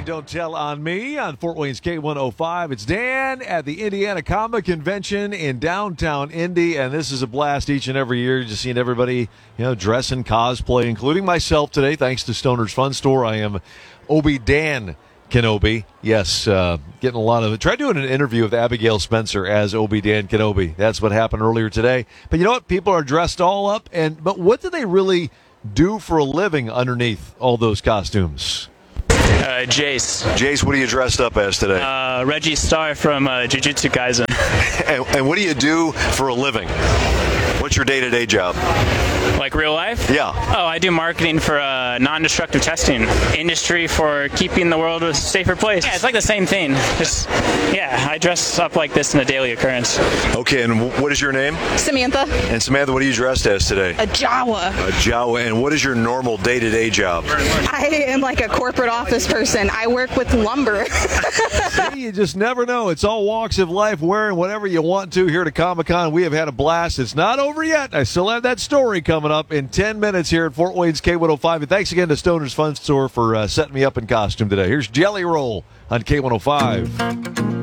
Don't Tell on Me on Fort Wayne's K105. It's Dan at the Indiana Comic Convention in downtown Indy, and this is a blast each and every year. Just seeing everybody, dress in cosplay, including myself today. Thanks to Stoner's Fun Store, I am Obi-Dan Kenobi. Yes, getting a lot of it. Tried doing an interview with Abigail Spencer as Obi-Dan Kenobi. That's what happened earlier today. But you know what? People are dressed all up, but what do they really do for a living underneath all those costumes? Jace. Jace, what are you dressed up as today? Reggie Starr from Jujutsu Kaisen. And what do you do for a living? What's your day-to-day job? Like real life? Yeah. Oh, I do marketing for non-destructive testing industry for keeping the world a safer place. Yeah, it's like the same thing. I dress up like this in a daily occurrence. Okay, and what is your name? Samantha. And Samantha, what are you dressed as today? A Jawa. A Jawa. And what is your normal day-to-day job? I am like a corporate office person. I work with lumber. See, you just never know. It's all walks of life, wearing whatever you want to here at Comic-Con. We have had a blast. It's not over yet. I still have that story coming up in 10 minutes here at Fort Wayne's K105. And thanks again to Stoner's Fun Store for setting me up in costume today. Here's Jelly Roll on K105.